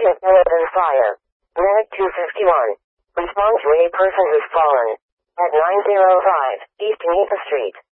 of Denizen Fire. Medic 251. Respond to a person who's fallen. At 905 East Nepa Street.